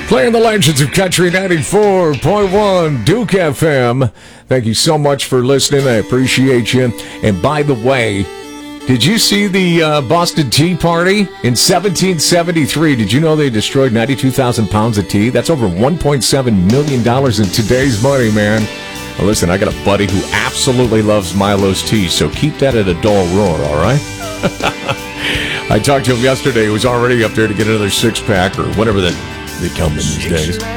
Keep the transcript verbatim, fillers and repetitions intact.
Playing the legends of Country ninety-four point one Duke F M. Thank you so much for listening. I appreciate you. And by the way, did you see the uh, Boston Tea Party in seventeen seventy-three? Did you know they destroyed ninety-two thousand pounds of tea? That's over one point seven million dollars in today's money, man. Well, listen, I got a buddy who absolutely loves Milo's tea, so keep that at a dull roar, all right? I talked to him yesterday. He was already up there to get another six-pack or whatever that they come in these days.